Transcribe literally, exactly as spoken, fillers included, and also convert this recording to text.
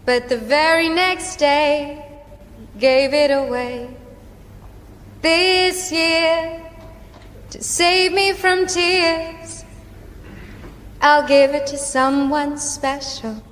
but the very next day gave it away. This year, to save me from tears, I'll give it to someone special.